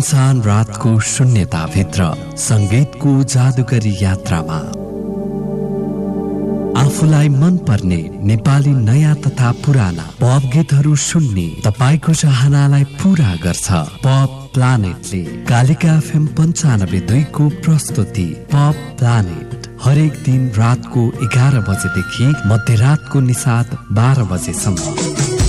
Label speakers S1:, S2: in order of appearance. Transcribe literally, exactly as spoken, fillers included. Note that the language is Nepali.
S1: सुनसान रातको शून्यताभित्र संगीतको जादुगरी यात्रामा आफूलाई मन पर्ने नेपाली नयाँ तथा पुराना पप गीतहरू सुन्ने तपाईको चाहनालाई पूरा गर्छ पप प्लानेटले। कालिका एफएम पञ्चानब्बे दुई को प्रस्तुति पप प्लानेट हरेक दिन रातको एघार बजेदेखि मध्यरातको निसात बाह्र बजेसम्म।